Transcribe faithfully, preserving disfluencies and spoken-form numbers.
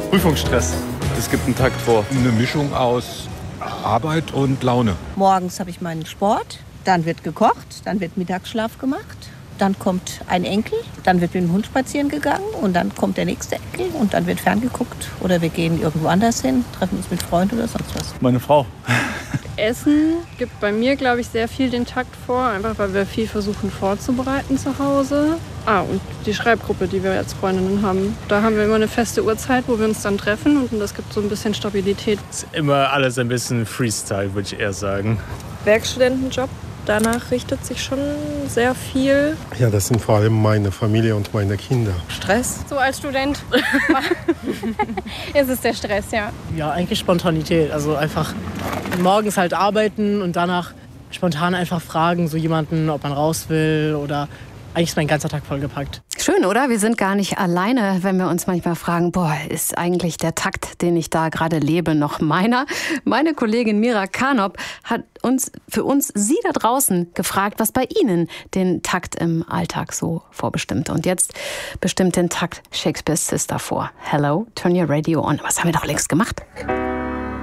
Prüfungsstress. Es gibt einen Takt vor. Eine Mischung aus Arbeit und Laune. Morgens habe ich meinen Sport, dann wird gekocht, dann wird Mittagsschlaf gemacht. Dann kommt ein Enkel, dann wird mit dem Hund spazieren gegangen und dann kommt der nächste Enkel und dann wird ferngeguckt oder wir gehen irgendwo anders hin, treffen uns mit Freunden oder sonst was. Meine Frau. Essen gibt bei mir, glaube ich, sehr viel den Takt vor, einfach weil wir viel versuchen vorzubereiten zu Hause. Ah, und die Schreibgruppe, die wir als Freundinnen haben. Da haben wir immer eine feste Uhrzeit, wo wir uns dann treffen und das gibt so ein bisschen Stabilität. Ist immer alles ein bisschen Freestyle, würde ich eher sagen. Werkstudentenjob. Danach richtet sich schon sehr viel. Ja, das sind vor allem meine Familie und meine Kinder. Stress? So als Student ist es der Stress, ja. Ja, eigentlich Spontanität. Also einfach morgens halt arbeiten und danach spontan einfach fragen, so jemanden, ob man raus will oder eigentlich ist mein ganzer Tag vollgepackt. Schön, oder? Wir sind gar nicht alleine, wenn wir uns manchmal fragen, boah, ist eigentlich der Takt, den ich da gerade lebe, noch meiner? Meine Kollegin Mira Kanop hat uns für uns Sie da draußen gefragt, was bei Ihnen den Takt im Alltag so vorbestimmt. Und jetzt bestimmt den Takt Shakespeare's Sister vor. Hello, turn your radio on. Was haben wir doch längst gemacht?